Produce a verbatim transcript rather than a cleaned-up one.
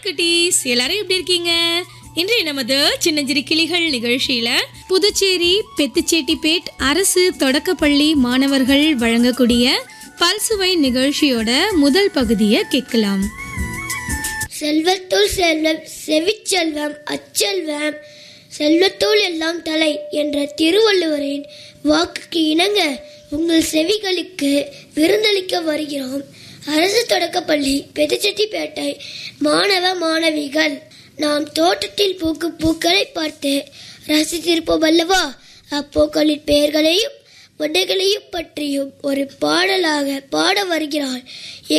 குட்டீஸ், எல்லாரும் எப்படி இருக்கீங்க? இன்றைய நமது சின்னஞ்சிறு கிளிகள் நிகழ்ச்சியில புதுச்சேரி பெத்துச்சேட்டிப்பேட் அரசு தொடக்கப்பள்ளி மாணவர்கள் வழங்கக்கூடிய பல்சுவை நிகழ்ச்சியோட முதல் பகுதியை கேட்கலாம். செல்வத்துள் செல்வம் செவிச்செல்வம் அச்செல்வம் செல்வத்துள் எல்லாம் தலை என்ற திருவள்ளுவரின் வாக்குக்கு இணங்க உங்கள் செவிகளுக்கு விருந்தளிக்க வருகிறோம். அரசு தொடக்கப்பள்ளி பெத்துச்செட்டிப்பேட்டை மாணவ மாணவிகள், நாம் தோட்டத்தில் பூக்கும் பூக்களை பார்த்து ரசித்திருப்போம் அல்லவா? அப்பூக்களின் பெயர்களையும் வண்டுகளையும் பற்றியும் ஒரு பாடலாக பாட வருகிறாள்